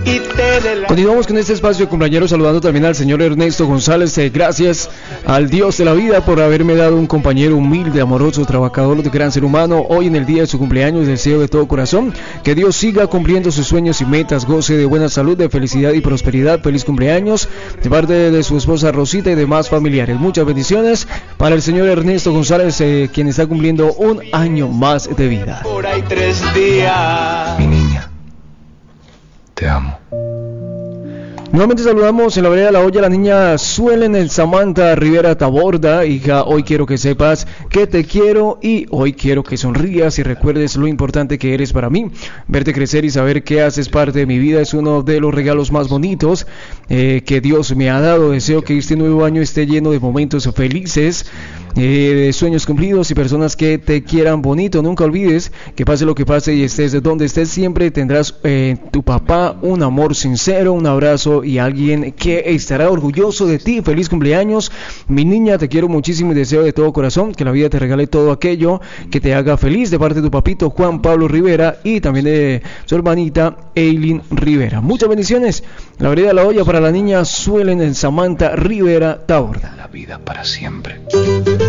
Continuamos con este espacio de cumpleaños, saludando también al señor Ernesto González. Gracias al Dios de la vida por haberme dado un compañero humilde, amoroso, trabajador, de gran ser humano. Hoy en el día de su cumpleaños deseo de todo corazón que Dios siga cumpliendo sus sueños y metas, goce de buena salud, de felicidad y prosperidad. Feliz cumpleaños de parte de su esposa Rosita y demás familiares. Muchas bendiciones para el señor Ernesto González, quien está cumpliendo un año más de vida. Por ahí 3 días. Mi niña, te amo. Nuevamente saludamos en la vereda de La Olla a la niña Suelen Samantha Rivera Taborda. Hija, hoy quiero que sepas que te quiero y hoy quiero que sonrías y recuerdes lo importante que eres para mí. Verte crecer y saber que haces parte de mi vida es uno de los regalos más bonitos que Dios me ha dado. Deseo que este nuevo año esté lleno de momentos felices, de sueños cumplidos y personas que te quieran bonito. Nunca olvides que pase lo que pase y estés donde estés, siempre tendrás tu papá un amor sincero, un abrazo y alguien que estará orgulloso de ti. Feliz cumpleaños, mi niña, te quiero muchísimo y deseo de todo corazón que la vida te regale todo aquello que te haga feliz, de parte de tu papito Juan Pablo Rivera y también de su hermanita Eileen Rivera. Muchas bendiciones. La vereda de La Olla para la niña Suelen Samantha Rivera Taborda. La vida para siempre.